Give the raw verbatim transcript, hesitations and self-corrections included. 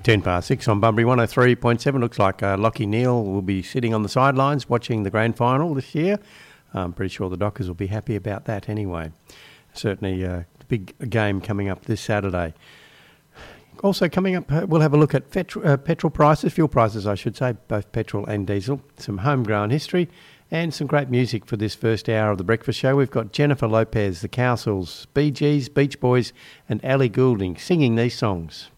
ten past six on Bunbury one oh three point seven. Looks like uh, Lachie Neale will be sitting on the sidelines watching the grand final this year. I'm pretty sure the Dockers will be happy about that anyway. Certainly a uh, big game coming up this Saturday. Also coming up, uh, we'll have a look at petrol, uh, petrol prices, fuel prices I should say, both petrol and diesel, some homegrown history and some great music for this first hour of the breakfast show. We've got Jennifer Lopez, the Cowsills, Bee Gees, Beach Boys and Ellie Goulding singing these songs.